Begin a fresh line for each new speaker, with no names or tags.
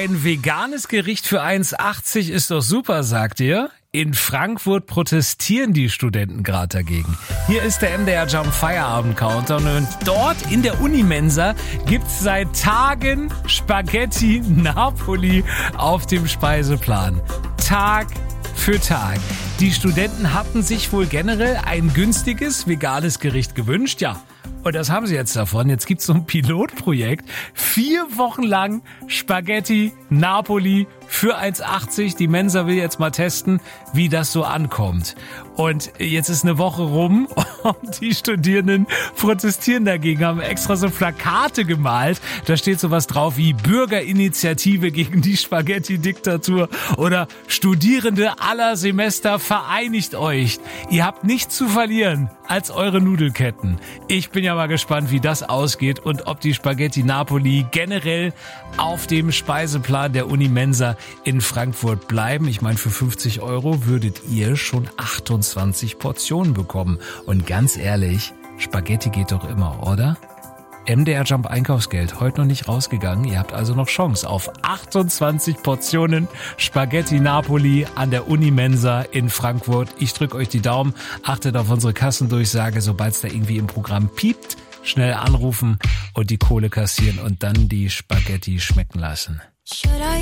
Ein veganes Gericht für 1,80 ist doch super, sagt ihr? In Frankfurt protestieren die Studenten gerade dagegen. Hier ist der MDR Jump Feierabend Countdown und dort in der Unimensa gibt's seit Tagen Spaghetti Napoli auf dem Speiseplan. Tag für Tag. Die Studenten hatten sich wohl generell ein günstiges veganes Gericht gewünscht, ja. Und das haben sie jetzt davon. Jetzt gibt's so ein Pilotprojekt. 4 Wochen lang Spaghetti Napoli für 1,80. Die Mensa will jetzt mal testen, wie das so ankommt. Und jetzt ist eine Woche rum und die Studierenden protestieren dagegen, haben extra so Plakate gemalt. Da steht sowas drauf wie Bürgerinitiative gegen die Spaghetti-Diktatur oder Studierende aller Semester, vereinigt euch. Ihr habt nichts zu verlieren als eure Nudelketten. Ich bin ja mal gespannt, wie das ausgeht und ob die Spaghetti Napoli generell auf dem Speiseplan der Unimensa in Frankfurt bleiben. Ich meine, für 50 € würdet ihr schon 28 Portionen bekommen. Und ganz ehrlich, Spaghetti geht doch immer, oder? MDR Jump Einkaufsgeld, heute noch nicht rausgegangen. Ihr habt also noch Chance auf 28 Portionen Spaghetti Napoli an der Unimensa in Frankfurt. Ich drücke euch die Daumen, achtet auf unsere Kassendurchsage, sobald es da irgendwie im Programm piept. Schnell anrufen und die Kohle kassieren und dann die Spaghetti schmecken lassen.
Should I